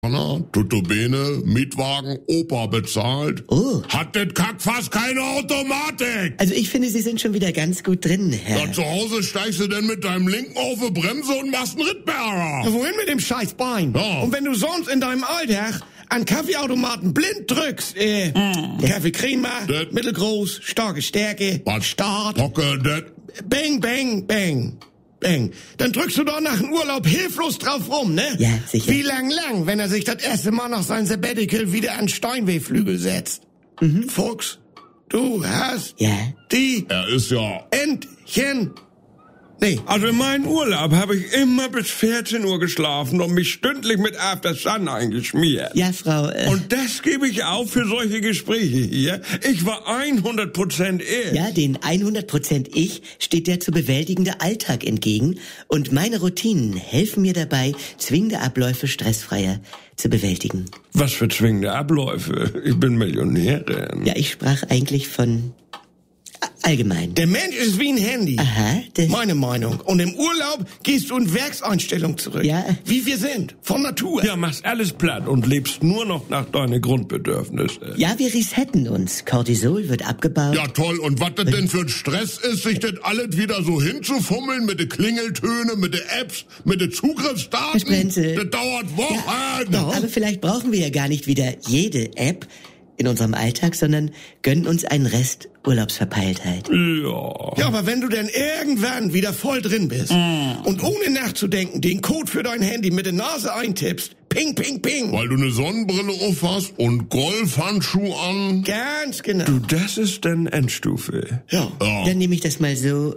Tutto bene, Mietwagen, Opa bezahlt. Oh. Hat das Kackfass keine Automatik? Also ich finde, Sie sind schon wieder ganz gut drin, Herr. Ja, zu Hause steigst du denn mit deinem linken auf die Bremse und machst einen Rittberger. Ja, wohin mit dem scheiß Bein? Ja. Und wenn du sonst in deinem Alltag an Kaffeeautomaten blind drückst, Kaffee Crema, Das- mittelgroß, starke Stärke, Was? Start, Hocke, das... bang, bang, bang. Bang. Dann drückst du doch nach dem Urlaub hilflos drauf rum, ne? Ja, sicher. Wie lang, wenn er sich das erste Mal nach seinem Sabbatical wieder an Steinwayflügel setzt. Fuchs, du hast Ja. die Er ist ja... Entchen. Nee, Also in meinem Urlaub habe ich immer bis 14 Uhr geschlafen und mich stündlich mit After Sun eingeschmiert. Ja, Frau, Und das gebe ich auf für solche Gespräche hier. Ich war 100% ich. ja, den 100% Ich steht der zu bewältigende Alltag entgegen und meine Routinen helfen mir dabei, zwingende Abläufe stressfreier zu bewältigen. Was für zwingende Abläufe. Ich bin Millionärin. Ja, ich sprach eigentlich von allgemein. der Mensch ist wie ein Handy. Aha, das... Meine Meinung. Und im Urlaub gehst du in Werkseinstellung zurück. Ja. Wie wir sind. Von Natur. Ja, machst alles platt und lebst nur noch nach deinen Grundbedürfnissen. Ja, wir resetten uns. Cortisol wird abgebaut. Ja, toll. Und was das denn für ein Stress ist, sich das alles wieder so hinzufummeln mit den Klingeltönen, mit den Apps, mit den Zugriffsdaten. Herr Sprenzel. Das dauert Wochen. Aber vielleicht brauchen wir ja gar nicht wieder jede App in unserem Alltag, sondern gönnen uns einen Rest Urlaubsverpeiltheit. Ja. Ja, aber wenn du dann irgendwann wieder voll drin bist und ohne nachzudenken den Code für dein Handy mit der Nase eintippst, ping, ping, ping. Weil du eine Sonnenbrille auf hast und Golfhandschuhe an. Ganz genau. Du, das ist dann Endstufe. Ja. Ja, Dann nehme ich das mal so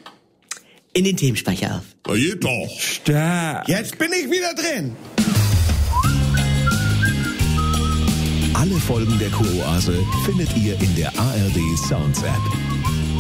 in den Themenspeicher auf. na geht doch. Stark. Jetzt bin ich wieder drin. Alle Folgen der Kuroase findet ihr in der ARD Sounds App.